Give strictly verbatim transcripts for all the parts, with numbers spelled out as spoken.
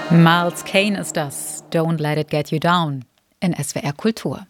Miles Kane ist das. Don't let it get you down. In S W R Kultur.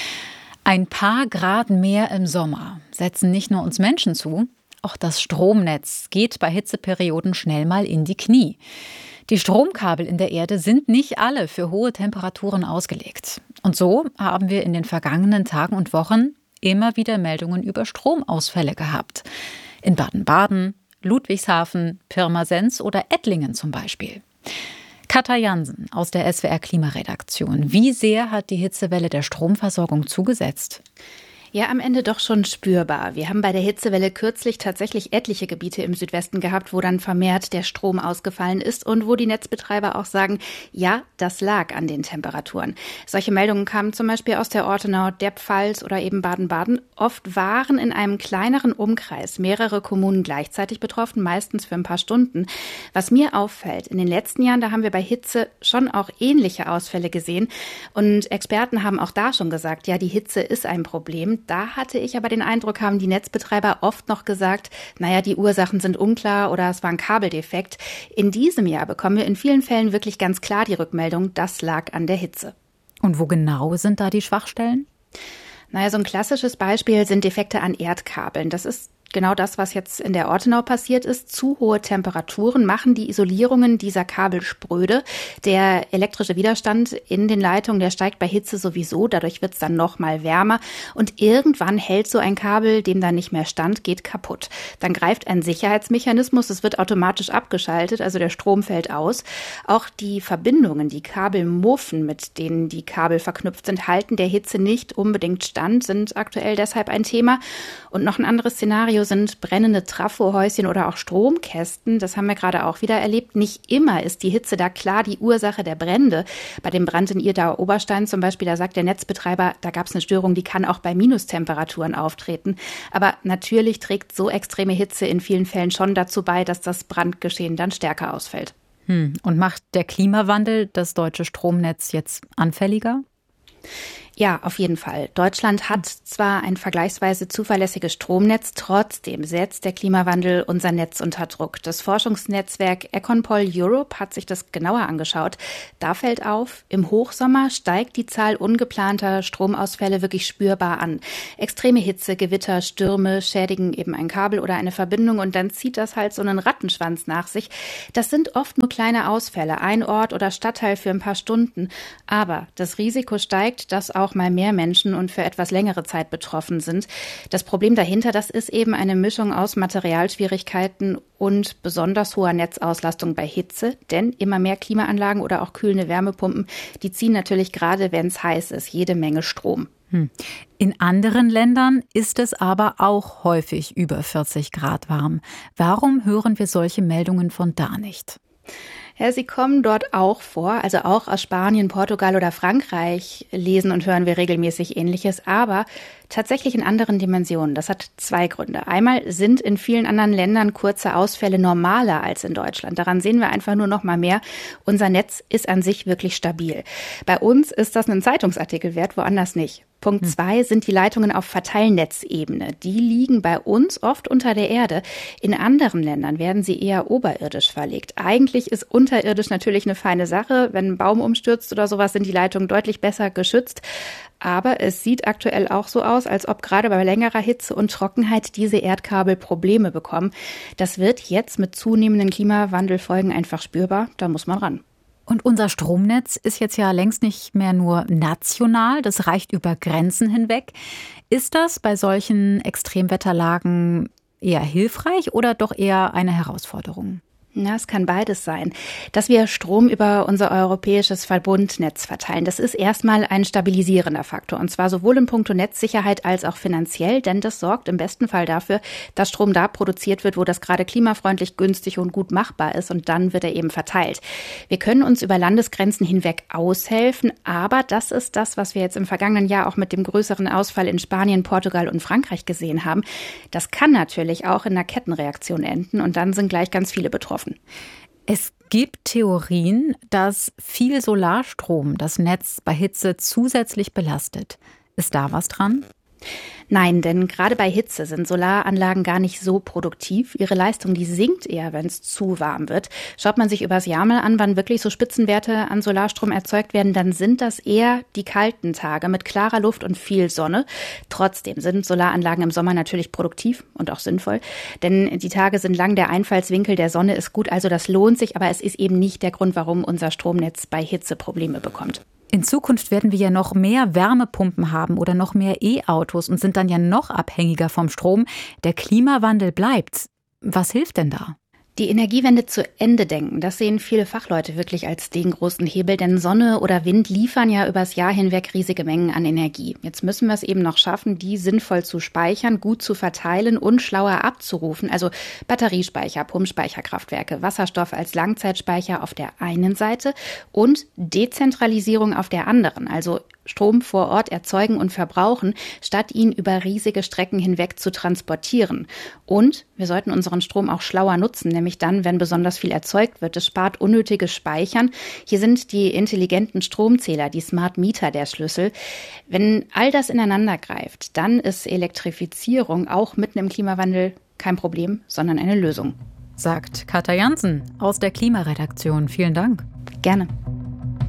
Ein paar Grad mehr im Sommer setzen nicht nur uns Menschen zu, auch das Stromnetz geht bei Hitzeperioden schnell mal in die Knie. Die Stromkabel in der Erde sind nicht alle für hohe Temperaturen ausgelegt. Und so haben wir in den vergangenen Tagen und Wochen immer wieder Meldungen über Stromausfälle gehabt. In Baden-Baden, Ludwigshafen, Pirmasens oder Ettlingen zum Beispiel. Katja Jansen aus der S W R Klimaredaktion. Wie sehr hat die Hitzewelle der Stromversorgung zugesetzt? Ja, am Ende doch schon spürbar. Wir haben bei der Hitzewelle kürzlich tatsächlich etliche Gebiete im Südwesten gehabt, wo dann vermehrt der Strom ausgefallen ist und wo die Netzbetreiber auch sagen, ja, das lag an den Temperaturen. Solche Meldungen kamen zum Beispiel aus der Ortenau, der Pfalz oder eben Baden-Baden. Oft waren in einem kleineren Umkreis mehrere Kommunen gleichzeitig betroffen, meistens für ein paar Stunden. Was mir auffällt, in den letzten Jahren, da haben wir bei Hitze schon auch ähnliche Ausfälle gesehen. Und Experten haben auch da schon gesagt, ja, die Hitze ist ein Problem. Da hatte ich aber den Eindruck, haben die Netzbetreiber oft noch gesagt, naja, die Ursachen sind unklar oder es war ein Kabeldefekt. In diesem Jahr bekommen wir in vielen Fällen wirklich ganz klar die Rückmeldung, das lag an der Hitze. Und wo genau sind da die Schwachstellen? Naja, so ein klassisches Beispiel sind Defekte an Erdkabeln. Das ist genau das, was jetzt in der Ortenau passiert ist. Zu hohe Temperaturen machen die Isolierungen dieser Kabel spröde. Der elektrische Widerstand in den Leitungen, der steigt bei Hitze sowieso. Dadurch wird es dann noch mal wärmer. Und irgendwann hält so ein Kabel, dem dann nicht mehr stand, geht kaputt. Dann greift ein Sicherheitsmechanismus. Es wird automatisch abgeschaltet, also der Strom fällt aus. Auch die Verbindungen, die Kabelmuffen, mit denen die Kabel verknüpft sind, halten der Hitze nicht unbedingt stand, sind aktuell deshalb ein Thema. Und noch ein anderes Szenario sind brennende Trafohäuschen oder auch Stromkästen. Das haben wir gerade auch wieder erlebt. Nicht immer ist die Hitze da klar die Ursache der Brände. Bei dem Brand in Irdau-Oberstein zum Beispiel, da sagt der Netzbetreiber, da gab es eine Störung, die kann auch bei Minustemperaturen auftreten. Aber natürlich trägt so extreme Hitze in vielen Fällen schon dazu bei, dass das Brandgeschehen dann stärker ausfällt. Hm. Und macht der Klimawandel das deutsche Stromnetz jetzt anfälliger? Ja, auf jeden Fall. Deutschland hat zwar ein vergleichsweise zuverlässiges Stromnetz, trotzdem setzt der Klimawandel unser Netz unter Druck. Das Forschungsnetzwerk Econpol Europe hat sich das genauer angeschaut. Da fällt auf, im Hochsommer steigt die Zahl ungeplanter Stromausfälle wirklich spürbar an. Extreme Hitze, Gewitter, Stürme schädigen eben ein Kabel oder eine Verbindung und dann zieht das halt so einen Rattenschwanz nach sich. Das sind oft nur kleine Ausfälle, ein Ort oder Stadtteil für ein paar Stunden. Aber das Risiko steigt, dass auch mal mehr Menschen und für etwas längere Zeit betroffen sind. Das Problem dahinter, das ist eben eine Mischung aus Materialschwierigkeiten und besonders hoher Netzauslastung bei Hitze, denn immer mehr Klimaanlagen oder auch kühlende Wärmepumpen, die ziehen natürlich gerade, wenn es heiß ist, jede Menge Strom. Hm. In anderen Ländern ist es aber auch häufig über vierzig Grad warm. Warum hören wir solche Meldungen von da nicht? Ja, sie kommen dort auch vor, also auch aus Spanien, Portugal oder Frankreich lesen und hören wir regelmäßig Ähnliches, aber tatsächlich in anderen Dimensionen. Das hat zwei Gründe. Einmal sind in vielen anderen Ländern kurze Ausfälle normaler als in Deutschland. Daran sehen wir einfach nur noch mal mehr. Unser Netz ist an sich wirklich stabil. Bei uns ist das ein Zeitungsartikel wert, woanders nicht. Punkt zwei sind die Leitungen auf Verteilnetzebene. Die liegen bei uns oft unter der Erde. In anderen Ländern werden sie eher oberirdisch verlegt. Eigentlich ist unterirdisch natürlich eine feine Sache. Wenn ein Baum umstürzt oder sowas, sind die Leitungen deutlich besser geschützt. Aber es sieht aktuell auch so aus, als ob gerade bei längerer Hitze und Trockenheit diese Erdkabel Probleme bekommen. Das wird jetzt mit zunehmenden Klimawandelfolgen einfach spürbar. Da muss man ran. Und unser Stromnetz ist jetzt ja längst nicht mehr nur national, das reicht über Grenzen hinweg. Ist das bei solchen Extremwetterlagen eher hilfreich oder doch eher eine Herausforderung? Ja, es kann beides sein. Dass wir Strom über unser europäisches Verbundnetz verteilen, das ist erstmal ein stabilisierender Faktor. Und zwar sowohl in puncto Netzsicherheit als auch finanziell, denn das sorgt im besten Fall dafür, dass Strom da produziert wird, wo das gerade klimafreundlich, günstig und gut machbar ist. Und dann wird er eben verteilt. Wir können uns über Landesgrenzen hinweg aushelfen, aber das ist das, was wir jetzt im vergangenen Jahr auch mit dem größeren Ausfall in Spanien, Portugal und Frankreich gesehen haben. Das kann natürlich auch in einer Kettenreaktion enden und dann sind gleich ganz viele betroffen. Es gibt Theorien, dass viel Solarstrom das Netz bei Hitze zusätzlich belastet. Ist da was dran? Nein, denn gerade bei Hitze sind Solaranlagen gar nicht so produktiv. Ihre Leistung, die sinkt eher, wenn es zu warm wird. Schaut man sich übers Jahr mal an, wann wirklich so Spitzenwerte an Solarstrom erzeugt werden, dann sind das eher die kalten Tage mit klarer Luft und viel Sonne. Trotzdem sind Solaranlagen im Sommer natürlich produktiv und auch sinnvoll, denn die Tage sind lang, der Einfallswinkel der Sonne ist gut, also das lohnt sich, aber es ist eben nicht der Grund, warum unser Stromnetz bei Hitze Probleme bekommt. In Zukunft werden wir ja noch mehr Wärmepumpen haben oder noch mehr E-Autos und sind dann ja noch abhängiger vom Strom. Der Klimawandel bleibt. Was hilft denn da? Die Energiewende zu Ende denken, das sehen viele Fachleute wirklich als den großen Hebel, denn Sonne oder Wind liefern ja übers Jahr hinweg riesige Mengen an Energie. Jetzt müssen wir es eben noch schaffen, die sinnvoll zu speichern, gut zu verteilen und schlauer abzurufen. Also Batteriespeicher, Pumpspeicherkraftwerke, Wasserstoff als Langzeitspeicher auf der einen Seite und Dezentralisierung auf der anderen, also Strom vor Ort erzeugen und verbrauchen, statt ihn über riesige Strecken hinweg zu transportieren. Und wir sollten unseren Strom auch schlauer nutzen, nämlich dann, wenn besonders viel erzeugt wird. Es spart unnötiges Speichern. Hier sind die intelligenten Stromzähler, die Smart Meter der Schlüssel. Wenn all das ineinander greift, dann ist Elektrifizierung auch mitten im Klimawandel kein Problem, sondern eine Lösung. Sagt Katja Jansen aus der Klimaredaktion. Vielen Dank. Gerne.